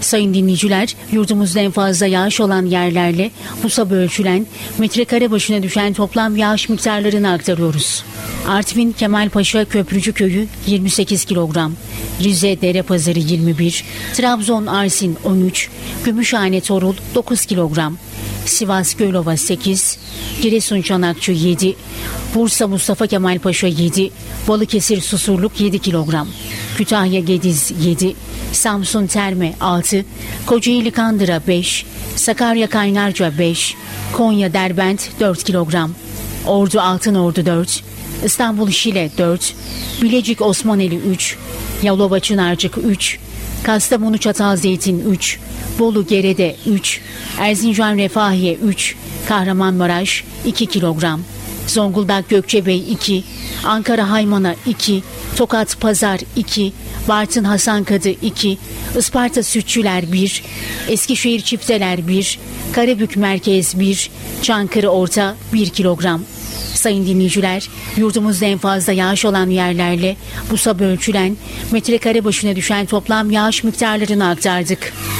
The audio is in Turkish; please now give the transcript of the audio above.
Sayın dinleyiciler, yurdumuzda en fazla yağış olan yerlerle bu sabah ölçülen, metrekare başına düşen toplam yağış miktarlarını aktarıyoruz. Artvin Kemalpaşa Köprücü Köyü 28 kilogram, Rize Derepazarı 21, Trabzon Arsin 13, Gümüşhane Torul 9 kilogram, Sivas Gölova 8, Giresun Çanakçı 7, Bursa Mustafa Kemal Paşa 7, Balıkesir Susurluk 7 kilogram, Kütahya Gediz 7, Samsun Terme 6, Kocaeli Kandıra 5, Sakarya Kaynarca 5, Konya Derbent 4 kilogram, Ordu Altınordu 4, İstanbul Şile 4, Bilecik Osmaneli 3, Yalova Çınarcık 3, Kastamonu Çatalzeytin 3, Bolu Gerede 3, Erzincan Refahiye 3, Kahramanmaraş 2 kilogram, Zonguldak Gökçebey 2, Ankara Haymana 2, Tokat Pazar 2, Bartın Hasankadı 2, Isparta Sütçüler 1, Eskişehir Çifteler 1, Karabük Merkez 1, Çankırı Orta 1 kilogram. Sayın dinleyiciler, yurdumuzda en fazla yağış olan yerlerle bu sabah ölçülen, metrekare başına düşen toplam yağış miktarlarını aktardık.